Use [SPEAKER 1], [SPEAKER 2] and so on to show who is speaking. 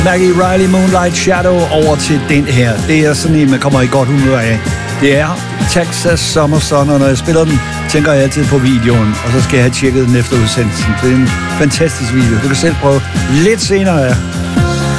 [SPEAKER 1] Maggie Riley, Moonlight Shadow, over til den her. Det er sådan en, man kommer i godt humør af. Det er Texas Summer Sun, og når jeg spiller den, tænker jeg altid på videoen, og så skal jeg have tjekket den efter udsendelsen. Det er en fantastisk video. Du kan selv prøve lidt senere.